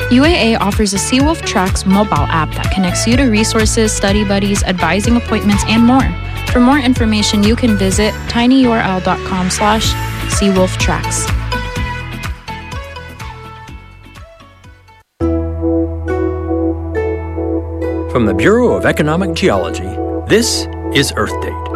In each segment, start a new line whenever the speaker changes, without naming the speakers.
UAA offers a Seawolf Tracks mobile app that connects you to resources, study buddies, advising appointments, and more. For more information, you can visit tinyurl.com/SeawolfTracks.
From the Bureau of Economic Geology, this is Earth Date.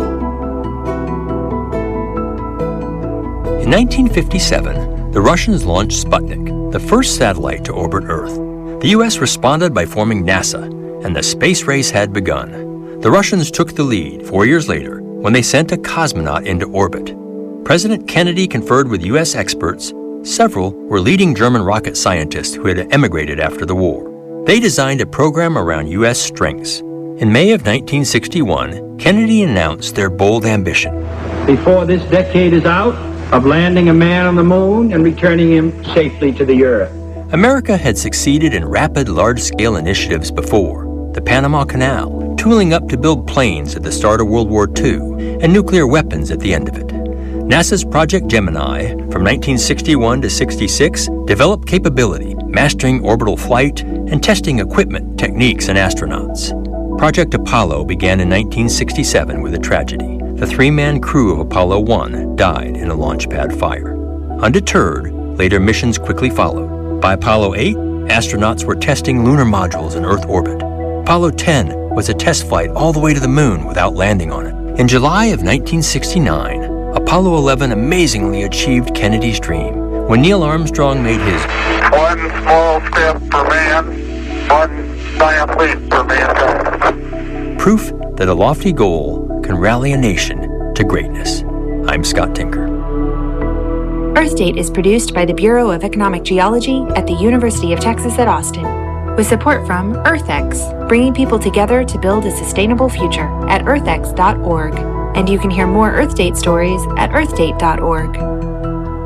In 1957, the Russians launched Sputnik, the first satellite to orbit Earth. The U.S. responded by forming NASA, and the space race had begun. The Russians took the lead 4 years later when they sent a cosmonaut into orbit. President Kennedy conferred with U.S. experts. Several were leading German rocket scientists who had emigrated after the war. They designed a program around U.S. strengths. In May of 1961, Kennedy announced their bold ambition.
Before this decade is out, of landing a man on the moon and returning him safely to the Earth.
America had succeeded in rapid, large-scale initiatives before. The Panama Canal, tooling up to build planes at the start of World War II, and nuclear weapons at the end of it. NASA's Project Gemini, from 1961 to 66, developed capability, mastering orbital flight, and testing equipment, techniques, and astronauts. Project Apollo began in 1967 with a tragedy. The three-man crew of Apollo 1 died in a launch pad fire. Undeterred, later missions quickly followed. By Apollo 8, astronauts were testing lunar modules in Earth orbit. Apollo 10 was a test flight all the way to the moon without landing on it. In July of 1969, Apollo 11 amazingly achieved Kennedy's dream when Neil Armstrong made his
one small step for man, one giant leap for mankind.
Proof that a lofty goal can rally a nation to greatness. I'm Scott Tinker.
Earth Date is produced by the Bureau of Economic Geology at the University of Texas at Austin, with support from EarthX, bringing people together to build a sustainable future at earthx.org. And you can hear more Earth Date stories at earthdate.org.